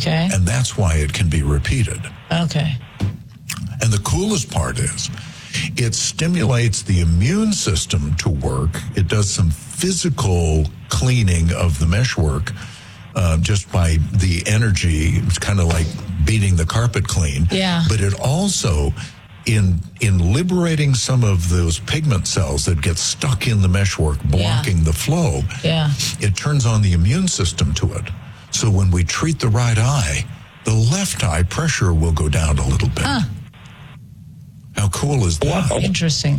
Okay. And that's why it can be repeated. Okay. And the coolest part is it stimulates the immune system to work. It does some physical cleaning of the meshwork just by the energy. It's kind of like beating the carpet clean. Yeah. But it also, in liberating some of those pigment cells that get stuck in the meshwork, blocking the flow, it turns on the immune system to it. So when we treat the right eye, the left eye pressure will go down a little bit. How cool is that? Wow. Interesting.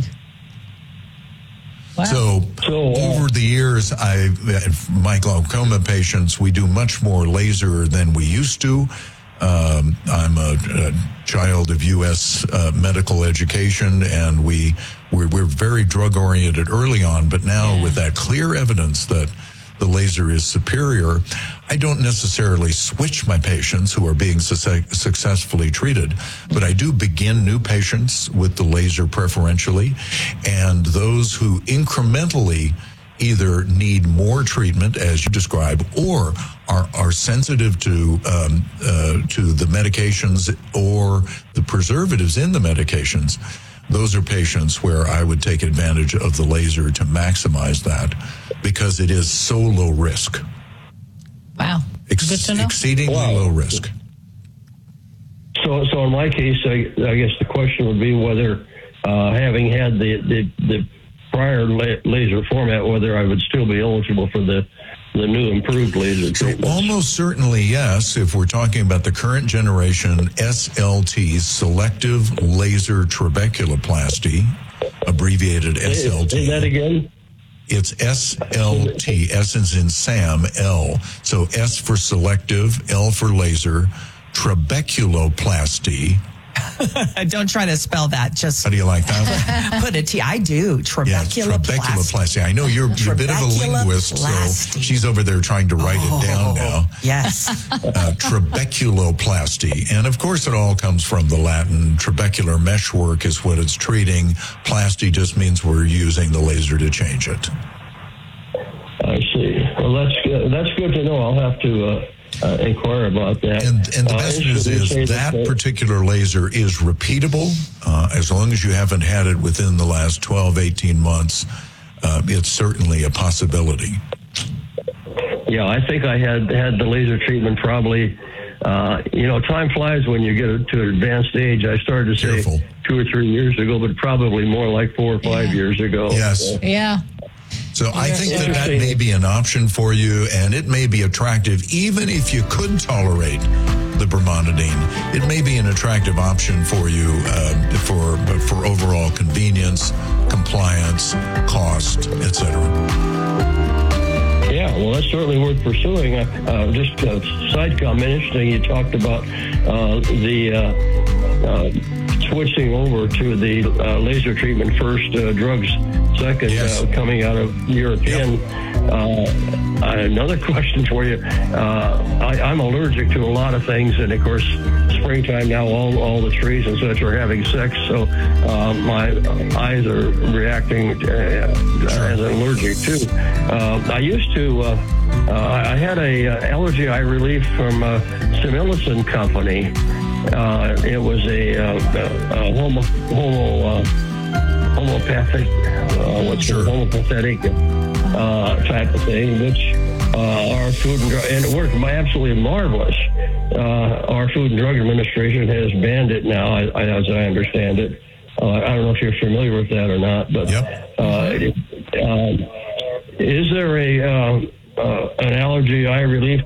Wow. So over the years, my glaucoma patients, we do much more laser than we used to. I'm a child of U.S. medical education, and we're very drug oriented early on. But now, with that clear evidence that the laser is superior, I don't necessarily switch my patients who are being successfully treated, but I do begin new patients with the laser preferentially, and those who incrementally either need more treatment, as you describe, or are sensitive to the medications or the preservatives in the medications. Those are patients where I would take advantage of the laser to maximize that because it is so low risk. Wow. Good to know. Exceedingly low risk. So in my case, I guess the question would be whether, having had the prior laser format, whether I would still be eligible for the new improved laser treatment. So almost certainly yes, if we're talking about the current generation SLT, selective laser trabeculoplasty, abbreviated SLT. Say that again? It's SLT, S as in Sam, L. So S for selective, L for laser, trabeculoplasty. Don't try to spell that. Just how do you like that? Put a T. I do. Trabeculoplasty. I know you're a bit of a linguist, so she's over there trying to write it down now. Yes. Trabeculoplasty. And of course it all comes from the Latin. Trabecular meshwork is what it's treating. Plasty just means we're using the laser to change it. I see. Well, that's good to know. I'll have to inquire about that. And the best news is that particular laser is repeatable. As long as you haven't had it within the last 12, 18 months, it's certainly a possibility. Yeah, I think I had the laser treatment probably, time flies when you get to an advanced age. I started to say 2 or 3 years ago, but probably more like 4 or 5 years ago. Yes. Yeah. So I think that may be an option for you, and it may be attractive even if you could tolerate the bromonidine. It may be an attractive option for you for overall convenience, compliance, cost, etc. Yeah, well, that's certainly worth pursuing. Just a side comment, interesting, you talked about switching over to the laser treatment first, drugs second, coming out of European. Another question for you. I'm allergic to a lot of things, and of course, springtime now, all the trees and such are having sex, so my eyes are reacting as an allergic too. I used to, I had a allergy eye relief from Similison Company. It was a homeopathic, homeopathetic type of thing, which our Food and Drug, and it worked absolutely marvelous. Our Food and Drug Administration has banned it now, as I understand it. I don't know if you're familiar with that or not, but is there an allergy eye relief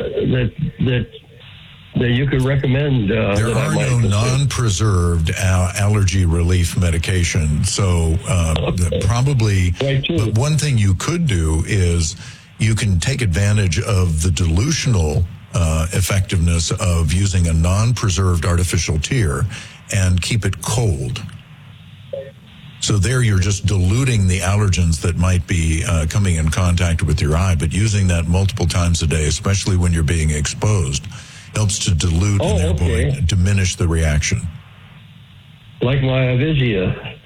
that you could recommend? There are no non-preserved allergy relief medication. So probably, but one thing you could do is you can take advantage of the dilutional effectiveness of using a non-preserved artificial tear and keep it cold. So there you're just diluting the allergens that might be coming in contact with your eye, but using that multiple times a day, especially when you're being exposed, helps to dilute and therefore diminish the reaction. Like my Avisia.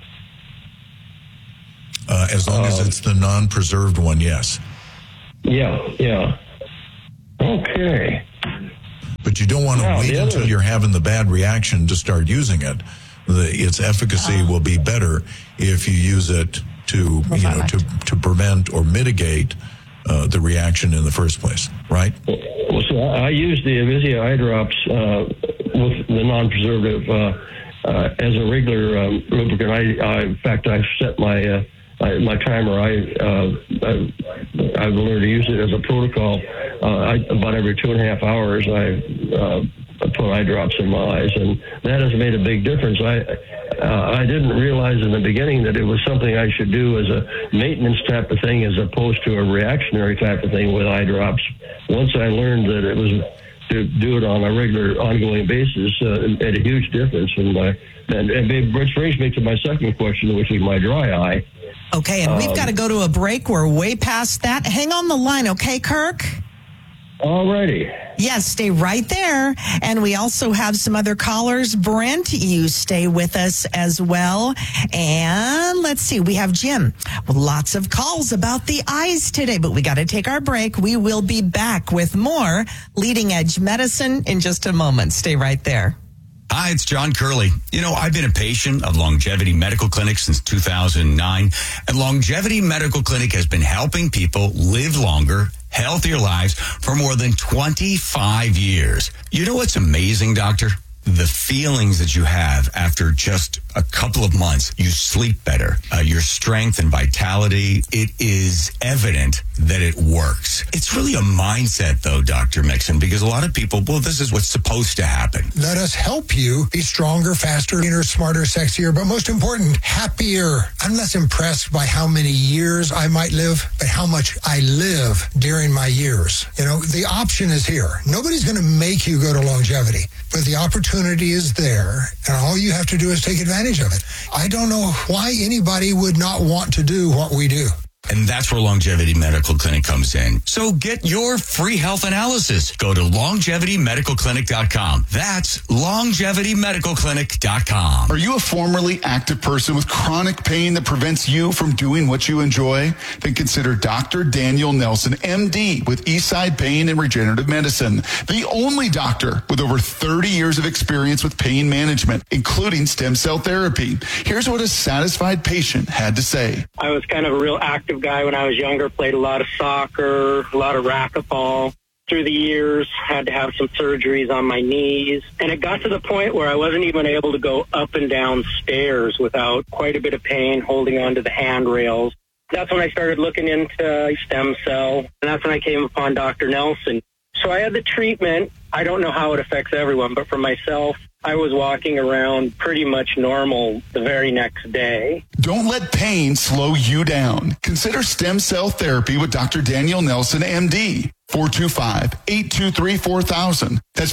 As long as it's the non-preserved one, yes. Yeah. Okay. But you don't want to wait until you're having the bad reaction to start using it. Its efficacy will be better if you use it to prevent or mitigate the reaction in the first place, right? Well, so I use the Avizia eye drops with the non-preservative as a regular lubricant. In fact, I've set my timer. I've learned to use it as a protocol. About every 2.5 hours, I put eye drops in my eyes, and that has made a big difference. I didn't realize in the beginning that it was something I should do as a maintenance type of thing, as opposed to a reactionary type of thing with eye drops. Once I learned that it was to do it on a regular, ongoing basis, it made a huge difference. Which brings me to my second question, which is my dry eye. Okay, and we've got to go to a break. We're way past that. Hang on the line, okay, Kirk? Alrighty. Yes, stay right there. And we also have some other callers. Brent, you stay with us as well. And let's see, we have Jim. Lots of calls about the eyes today, but we got to take our break. We will be back with more Leading Edge Medicine in just a moment. Stay right there. Hi, it's John Curley. I've been a patient of Longevity Medical Clinic since 2009, and Longevity Medical Clinic has been helping people live longer, healthier lives for more than 25 years. You know what's amazing, doctor? The feelings that you have after just a couple of months. You sleep better. Your strength and vitality, it is evident that it works. It's really a mindset, though, Dr. Mixon, because a lot of people, this is what's supposed to happen. Let us help you be stronger, faster, leaner, smarter, sexier, but most important, happier. I'm less impressed by how many years I might live, but how much I live during my years. The option is here. Nobody's going to make you go to longevity, but the opportunity is there, and all you have to do is take advantage of it. I don't know why anybody would not want to do what we do. And that's where Longevity Medical Clinic comes in. So get your free health analysis. Go to LongevityMedicalClinic.com. That's LongevityMedicalClinic.com. Are you a formerly active person with chronic pain that prevents you from doing what you enjoy? Then consider Dr. Daniel Nelson, MD, with Eastside Pain and Regenerative Medicine. The only doctor with over 30 years of experience with pain management, including stem cell therapy. Here's what a satisfied patient had to say. I was kind of a real active guy when I was younger, played a lot of soccer, a lot of racquetball. Through the years, had to have some surgeries on my knees. And it got to the point where I wasn't even able to go up and down stairs without quite a bit of pain holding onto the handrails. That's when I started looking into stem cell, and that's when I came upon Dr. Nelson. So I had the treatment. I don't know how it affects everyone, but for myself, I was walking around pretty much normal the very next day. Don't let pain slow you down. Consider stem cell therapy with Dr. Daniel Nelson, MD. 425-823-4000. That's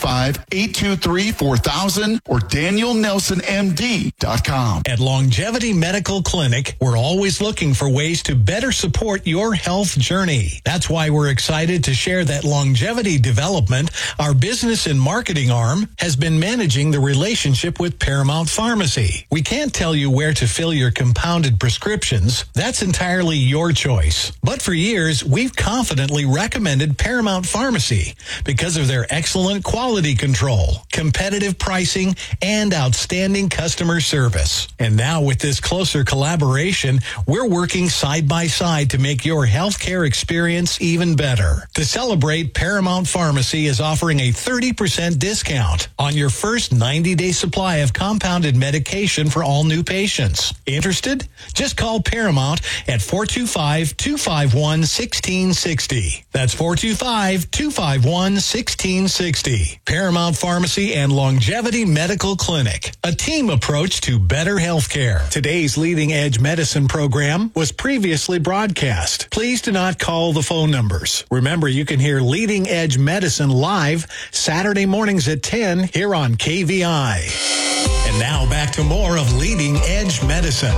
425-823-4000 or DanielNelsonMD.com. At Longevity Medical Clinic, we're always looking for ways to better support your health journey. That's why we're excited to share that Longevity Development, our business and marketing arm, has been managing the relationship with Paramount Pharmacy. We can't tell you where to fill your compounded prescriptions. That's entirely your choice. But for years, we've confidently recommended Paramount Pharmacy because of their excellent quality control, competitive pricing, and outstanding customer service. And now with this closer collaboration, we're working side by side to make your healthcare experience even better. To celebrate, Paramount Pharmacy is offering a 30% discount on your first 90-day supply of compounded medication for all new patients. Interested? Just call Paramount at 425-251-1660. That's 425-251-1660. Paramount Pharmacy and Longevity Medical Clinic. A team approach to better health care. Today's Leading Edge Medicine program was previously broadcast. Please do not call the phone numbers. Remember, you can hear Leading Edge Medicine live Saturday mornings at 10 here on KVI. And now back to more of Leading Edge Medicine.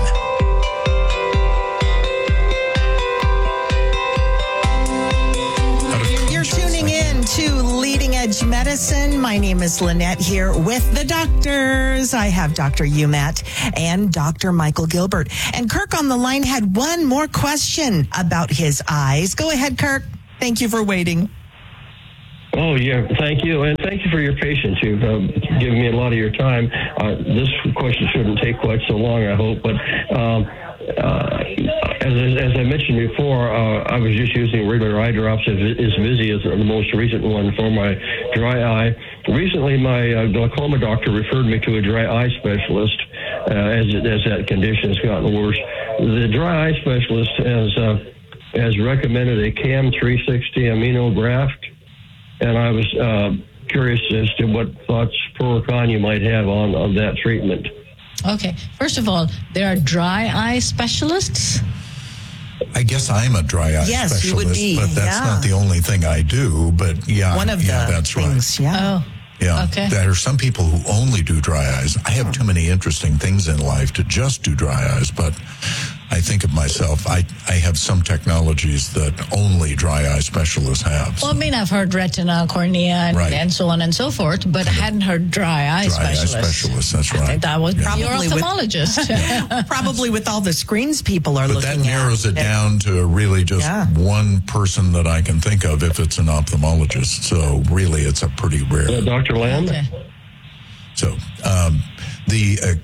To Leading Edge Medicine. My name is Lynette here with the doctors. I have Dr. Umat and Dr. Michael Gilbert. And Kirk on the line had one more question about his eyes. Go ahead, Kirk. Thank you for waiting. Oh, yeah. Thank you. And thank you for your patience. You've given me a lot of your time. This question shouldn't take quite so long, I hope. But as I mentioned before, I was just using regular eye drops. Isvizi is the most recent one for my dry eye. Recently, my glaucoma doctor referred me to a dry eye specialist as that condition has gotten worse. The dry eye specialist has recommended a CAM 360 amino graft. And I was curious as to what thoughts, pro or con, you might have on that treatment. Okay. First of all, there are dry eye specialists. I guess I'm a dry eye specialist, you would be, but that's not the only thing I do. But one of the that's things, right. Oh. Yeah, okay. There are some people who only do dry eyes. I have too many interesting things in life to just do dry eyes, but I think of myself, I have some technologies that only dry eye specialists have. Well, I mean, I've heard retina, cornea, and so on and so forth, but I hadn't heard dry eye specialists. Dry eye specialists, that's right. I think that was probably your ophthalmologist. Probably with all the screens people are looking at. But that narrows it down to really just one person that I can think of if it's an ophthalmologist. So really, it's a pretty rare. Dr. Lamb? Okay. So the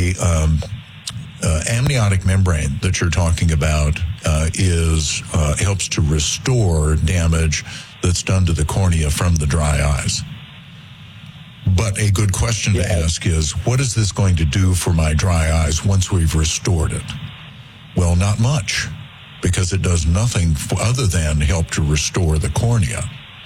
amniotic membrane that you're talking about helps to restore damage that's done to the cornea from the dry eyes. But a good question to ask is, what is this going to do for my dry eyes once we've restored it? Well, not much, because it does nothing other than help to restore the cornea.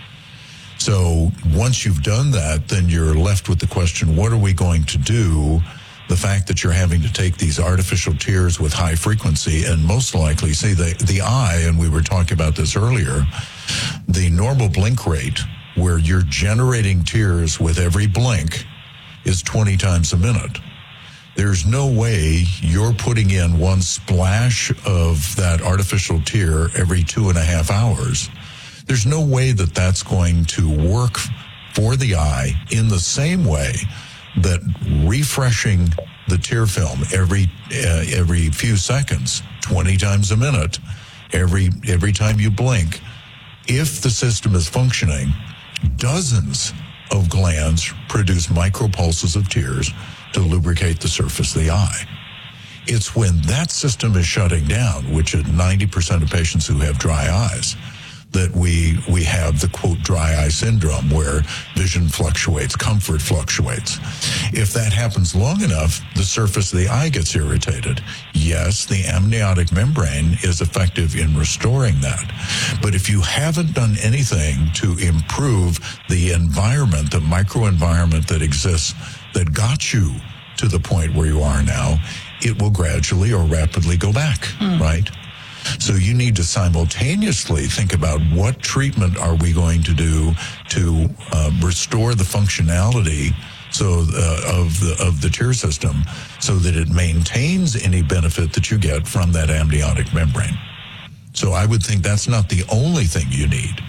So once you've done that, then you're left with the question, what are we going to do? The fact that you're having to take these artificial tears with high frequency and most likely, say the eye, and we were talking about this earlier, the normal blink rate where you're generating tears with every blink is 20 times a minute. There's no way you're putting in one splash of that artificial tear every 2.5 hours. There's no way that that's going to work for the eye in the same way that refreshing the tear film every few seconds, 20 times a minute, every time you blink, if the system is functioning, dozens of glands produce micropulses of tears to lubricate the surface of the eye. It's when that system is shutting down, which is 90% of patients who have dry eyes, that we have the, quote, dry eye syndrome, where vision fluctuates, comfort fluctuates. If that happens long enough, the surface of the eye gets irritated. Yes, the amniotic membrane is effective in restoring that. But if you haven't done anything to improve the environment, the microenvironment that exists, that got you to the point where you are now, it will gradually or rapidly go back, right? So you need to simultaneously think about what treatment are we going to do to restore the functionality of the tear system so that it maintains any benefit that you get from that amniotic membrane. So I would think that's not the only thing you need.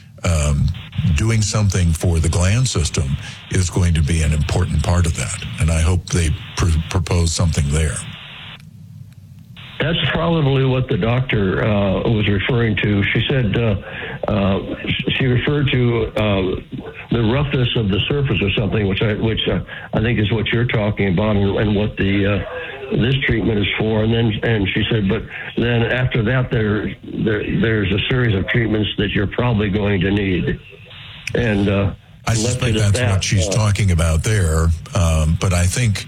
Doing something for the gland system is going to be an important part of that, and I hope they propose something there. That's probably what the doctor was referring to. She said she referred to the roughness of the surface or something, which I think is what you're talking about, and what this treatment is for. And she said, but then after that, there's a series of treatments that you're probably going to need. And I suspect that's what she's talking about there. But I think,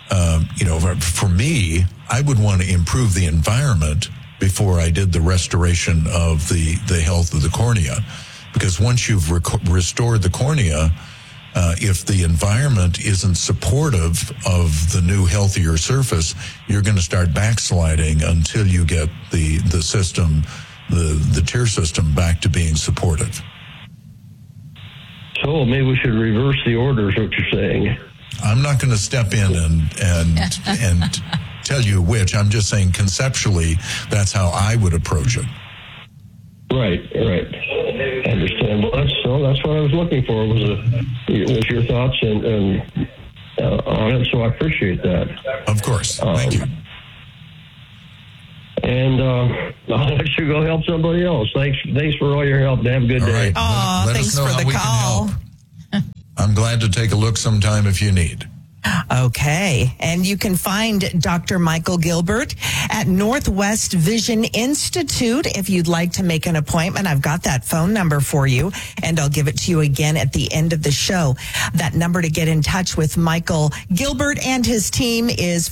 for me, I would want to improve the environment before I did the restoration of the health of the cornea. Because once you've restored the cornea, if the environment isn't supportive of the new, healthier surface, you're going to start backsliding until you get the system, the tear system, back to being supportive. So maybe we should reverse the order, is what you're saying. I'm not going to step in and tell you which. I'm just saying conceptually, that's how I would approach it. Right. I understand. Well, that's what I was looking for was your thoughts and on it. So I appreciate that. Of course. Thank you. and I'll let you go help somebody else. Thanks for all your help. Have a good day. Right. Oh, Let thanks us know for how the we can call. help. I'm glad to take a look sometime if you need. Okay. And you can find Dr. Michael Gilbert at Northwest Vision Institute if you'd like to make an appointment. I've got that phone number for you, and I'll give it to you again at the end of the show. That number to get in touch with Michael Gilbert and his team is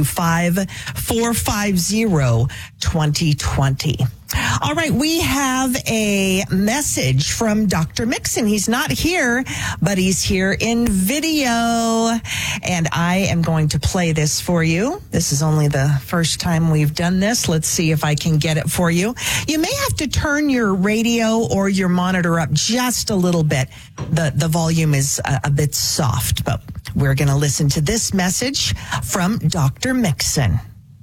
425-450-2020. All right, we have a message from Dr. Mixon. He's not here, but he's here in video. And I am going to play this for you. This is only the first time we've done this. Let's see if I can get it for you. You may have to turn your radio or your monitor up just a little bit. The volume is a bit soft, but we're going to listen to this message from Dr. Mixon.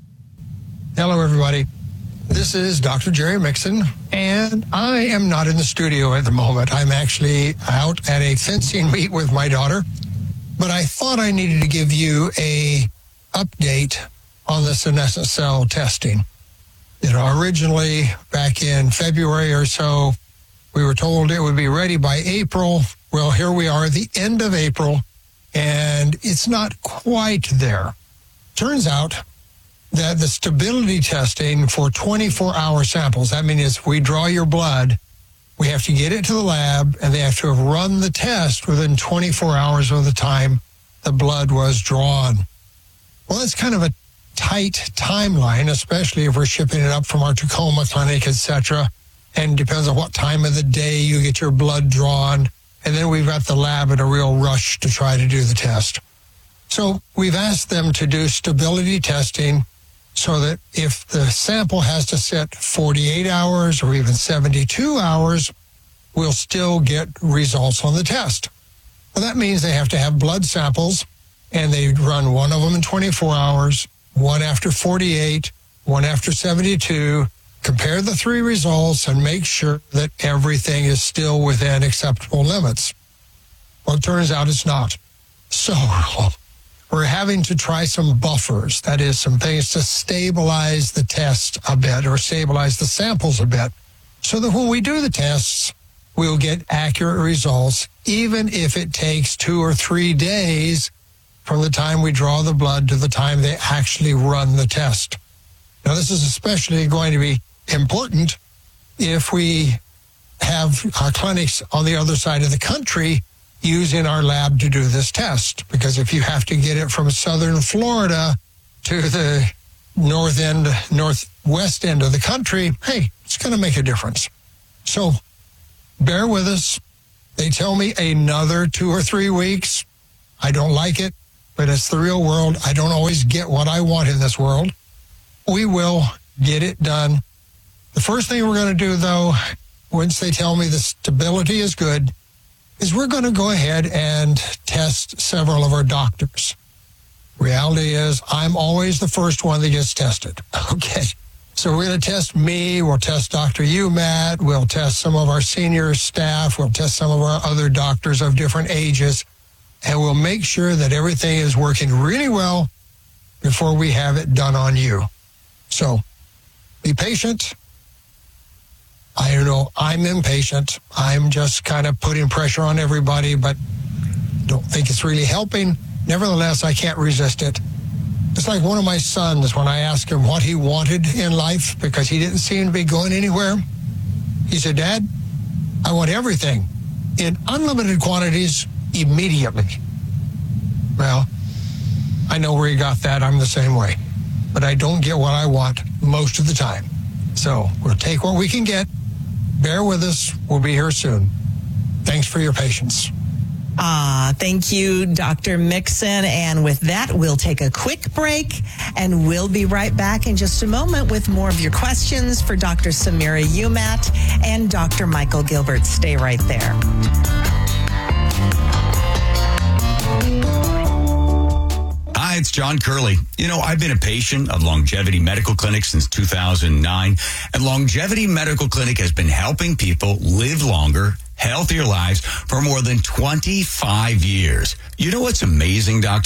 Hello, everybody. This is Dr. Jerry Mixon, and I am not in the studio at the moment. I'm actually out at a fencing meet with my daughter, but I thought I needed to give you a update on the senescent cell testing. Originally, back in February or so, we were told it would be ready by April. Well, here we are at the end of April, and it's not quite there. Turns out that the stability testing for 24-hour samples, that means we draw your blood, we have to get it to the lab, and they have to have run the test within 24 hours of the time the blood was drawn. Well, that's kind of a tight timeline, especially if we're shipping it up from our Tacoma clinic, etc. And depends on what time of the day you get your blood drawn. And then we've got the lab in a real rush to try to do the test. So we've asked them to do stability testing so that if the sample has to sit 48 hours or even 72 hours, we'll still get results on the test. Well, that means they have to have blood samples, and they run one of them in 24 hours, one after 48, one after 72, compare the three results, and make sure that everything is still within acceptable limits. Well, it turns out it's not. So we're having to try some buffers, that is, some things to stabilize the test a bit or stabilize the samples a bit, so that when we do the tests, we'll get accurate results, even if it takes 2 or 3 days from the time we draw the blood to the time they actually run the test. Now, this is especially going to be important if we have clinics on the other side of the country using our lab to do this test, because if you have to get it from southern Florida to the northwest end of the country, hey, it's going to make a difference. So bear with us. They tell me another 2 or 3 weeks. I don't like it, but it's the real world. I don't always get what I want in this world. We will get it done. The first thing we're going to do, though, once they tell me the stability is good, is we're going to go ahead and test several of our doctors. Reality is, I'm always the first one that gets tested. Okay. So we're going to test me. We'll test Dr. Matt. We'll test some of our senior staff. We'll test some of our other doctors of different ages. And we'll make sure that everything is working really well before we have it done on you. So be patient. I know I'm impatient. I'm just kind of putting pressure on everybody, but don't think it's really helping. Nevertheless, I can't resist it. It's like one of my sons, when I asked him what he wanted in life, because he didn't seem to be going anywhere. He said, Dad, I want everything in unlimited quantities immediately. Well, I know where he got that. I'm the same way. But I don't get what I want most of the time. So we'll take what we can get. Bear with us. We'll be here soon. Thanks for your patience. Thank you, Dr. Mixon. And with that, we'll take a quick break, and we'll be right back in just a moment with more of your questions for Dr. Samira Umat and Dr. Michael Gilbert. Stay right there. Hi, it's John Curley. I've been a patient of Longevity Medical Clinic since 2009, and Longevity Medical Clinic has been helping people live longer, healthier lives for more than 25 years. You know what's amazing, Doctor?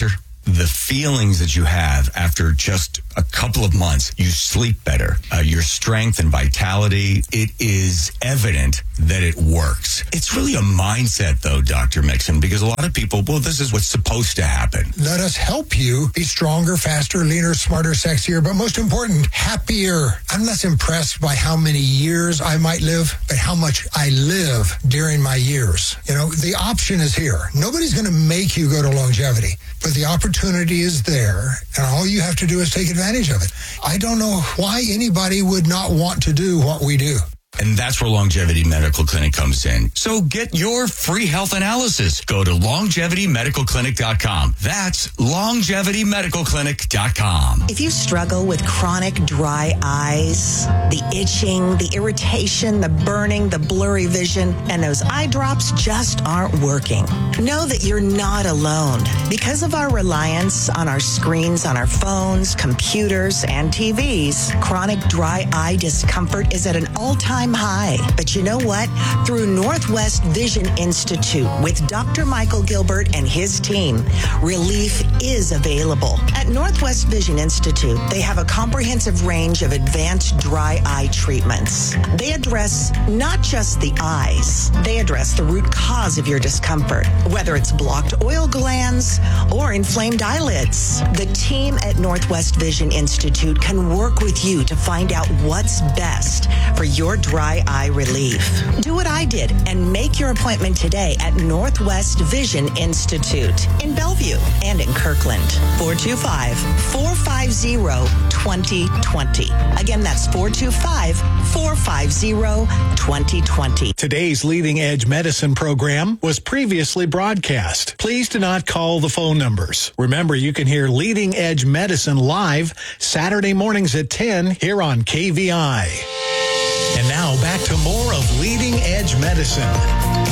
the feelings that you have after just a couple of months. You sleep better. Your strength and vitality, it is evident that it works. It's really a mindset, though, Dr. Mixon, because a lot of people, well, this is what's supposed to happen. Let us help you be stronger, faster, leaner, smarter, sexier, but most important, happier. I'm less impressed by how many years I might live, but how much I live during my years. You know, the option is here. Nobody's going to make you go to longevity, but the opportunity is there, and all you have to do is take advantage of it. I don't know why anybody would not want to do what we do. And that's where Longevity Medical Clinic comes in. So get your free health analysis. Go to longevitymedicalclinic.com. That's longevitymedicalclinic.com. If you struggle with chronic dry eyes, the itching, the irritation, the burning, the blurry vision, and those eye drops just aren't working, know that you're not alone. Because of our reliance on our screens, on our phones, computers, and TVs, chronic dry eye discomfort is at an all-time high. But you know what? Through Northwest Vision Institute with Dr. Michael Gilbert and his team, relief is available. At Northwest Vision Institute, they have a comprehensive range of advanced dry eye treatments. They address not just the eyes, they address the root cause of your discomfort, whether it's blocked oil glands or inflamed eyelids. The team at Northwest Vision Institute can work with you to find out what's best for your dry eye relief. Do what I did and make your appointment today at Northwest Vision Institute in Bellevue and in Kirkland. 425-450-2020. Again, that's 425-450-2020. Today's Leading Edge Medicine program was previously broadcast. Please do not call the phone numbers. Remember, you can hear Leading Edge Medicine live Saturday mornings at 10 here on KVI. And now back to more of Leading Edge Medicine.